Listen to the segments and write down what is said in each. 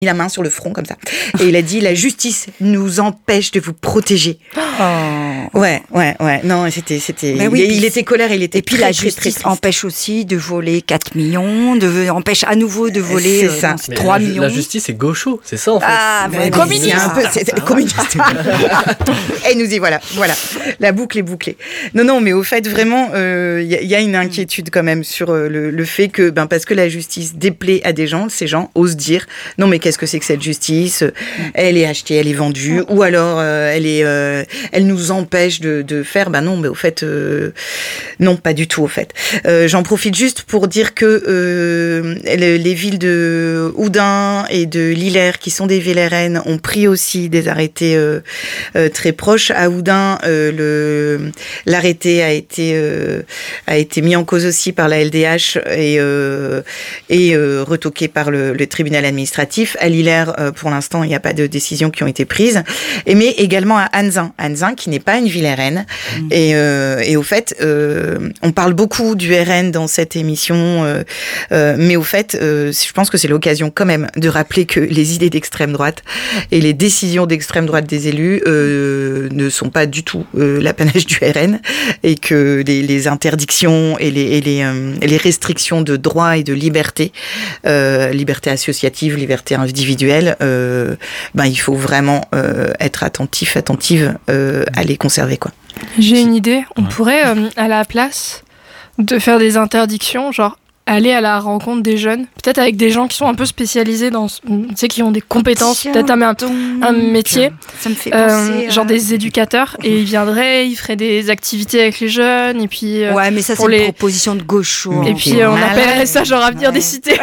la main sur le front comme ça. Et il a dit, la justice nous empêche de vous protéger. Ouais. Non, c'était. Il était colère, il était. Et puis très, la très, justice très triste. empêche aussi de voler 4 millions, empêche à nouveau de voler 3 millions. La justice est gaucho, c'est ça en fait. Ah, Communiste. C'est communiste. Et nous dit voilà, la boucle est bouclée. Non, mais au fait vraiment, y a une inquiétude quand même sur le fait que, parce que la justice déplaît à des gens, ces gens osent dire non mais qu'est-ce que c'est que cette justice ? Elle est achetée, elle est vendue, ou alors elle nous empêche de faire. Non, mais au fait, non, pas du tout au fait. J'en profite juste pour dire que les villes de Houdain et de Lillers, qui sont des villes RN, ont pris aussi des arrêtés très proches. À Houdain, l'arrêté a été mis en cause aussi par la LDH et retoqué par le tribunal administratif. À Lillers, pour l'instant, il n'y a pas de décisions qui ont été prises. Mais également à Anzin, qui n'est pas une ville RN. Et au fait, on parle beaucoup du RN dans cette émission, mais au fait, je pense que c'est l'occasion quand même de rappeler que les idées d'extrême droite et les décisions d'extrême droite des élus ne sont pas du tout l'apanage du RN, et que les interdictions et les restrictions de droits et de liberté, liberté associative, liberté individuelle, il faut vraiment être attentive à les conserver, quoi. J'ai une idée. On pourrait, à la place de faire des interdictions, genre aller à la rencontre des jeunes, peut-être avec des gens qui sont un peu spécialisés qui ont des compétences, peut-être un métier, ça me fait penser genre des éducateurs, et ils viendraient, ils feraient des activités avec les jeunes, et puis mais ça c'est une proposition de gaucho. Et puis on appellerait ça genre avenir des cités.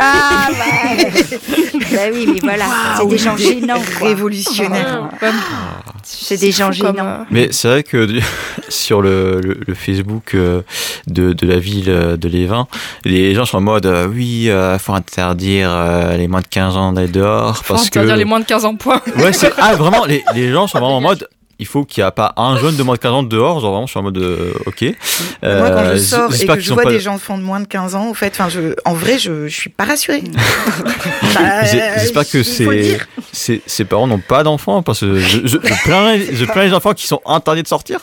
Oui, mais voilà, c'est des gens gênants, révolutionnaires. C'est des gens gênants. Mais c'est vrai que sur le Facebook de la ville de Lévin, les gens sont en mode il faut interdire les moins de 15 ans d'aller dehors. Faut interdire les moins de 15 ans, point. Ouais, vraiment, les gens sont vraiment en mode il faut qu'il n'y a pas un jeune de moins de 15 ans dehors, genre vraiment je suis en mode ok. Moi quand je sors et que je vois des enfants de moins de 15 ans, en vrai je suis pas rassurée. J'espère que ces parents n'ont pas d'enfants, parce que je plains les enfants qui sont interdits de sortir.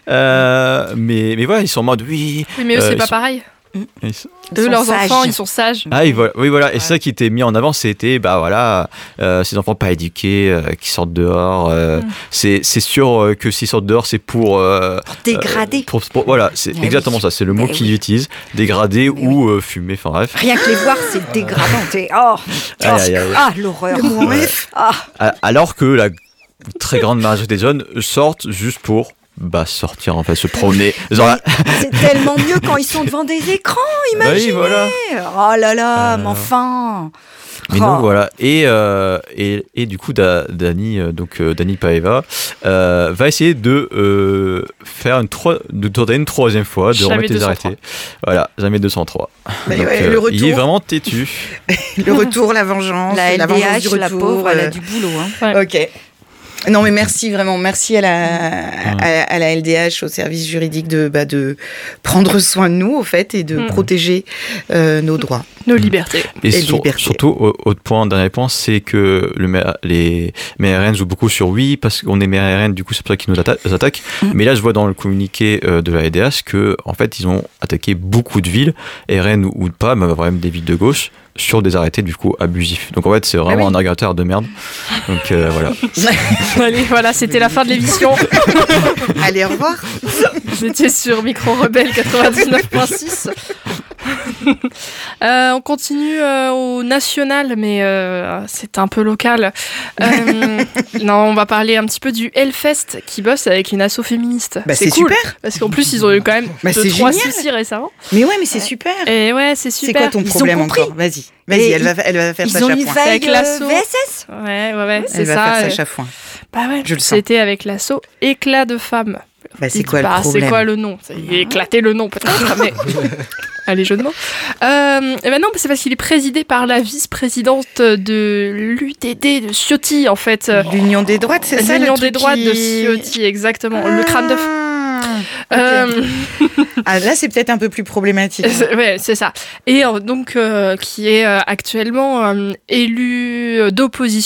Mais voilà, ils sont en mode oui. Oui, mais eux c'est pas pareil. Leurs enfants, ils sont sages. Oui, voilà. Et c'est ça qui était mis en avant, c'était ces enfants pas éduqués qui sortent dehors. C'est sûr que s'ils sortent dehors, c'est pour dégrader. Voilà, c'est exactement ça. C'est le mot qu'ils utilisent, dégrader ou fumer. Enfin bref. Rien que les voir, c'est dégradant. L'horreur. Alors que la très grande majorité des jeunes sortent juste pour sortir, en fait, se promener. C'est tellement mieux quand ils sont devant des écrans, imaginez. Oui, voilà. Oh là là, mais enfin. Mais non, voilà. Et du coup, Dani Paeva va essayer de faire tenter une troisième fois, de remettre les arrêtés. Voilà, jamais 203. Donc, le retour, il est vraiment têtu. Le retour, la vengeance, la vengeance du retour. La pauvre, elle a du boulot. Ouais. Ok. Non mais merci vraiment, merci à la LDH, au service juridique de prendre soin de nous au fait et de protéger nos droits, nos libertés et surtout autre point, dernier point, c'est que les maires RN jouent beaucoup sur parce qu'on est maire RN, du coup c'est pour ça qu'ils nous attaquent. Mais là je vois dans le communiqué de la LDH que en fait ils ont attaqué beaucoup de villes RN ou pas, mais même des villes de gauche, sur des arrêtés du coup abusifs. Donc en fait c'est vraiment un agrégateur de merde. Donc voilà. Allez, voilà, c'était la fin de l'émission. Allez, au revoir. Vous étiez sur Micro Rebelle 99.6. On continue au national, mais c'est un peu local. On va parler un petit peu du Hellfest, qui bosse avec une asso féministe. C'est cool, super. parce qu'en plus ils ont eu quand même 2-3 soucis récemment. Mais ouais, mais c'est super. Et ouais, c'est super. C'est quoi ton problème encore ? Vas-y, elle va faire sa chafouin. Ils ont une veille VSS. Ouais, c'est ça. Elle va faire sa chafouin. C'était avec l'asso Éclat de femmes. C'est quoi le problème ? C'est quoi le nom ? Éclater le nom peut-être, mais... Allez, jeu de mots. Non, c'est parce qu'il est présidé par la vice-présidente de l'UDD de Ciotti, en fait. L'Union des droites, c'est ça ? L'Union des droites de Ciotti, exactement. Le crâne d'œuf. Là, c'est peut-être un peu plus problématique. Ouais, c'est ça. Et donc, qui est actuellement élu d'opposition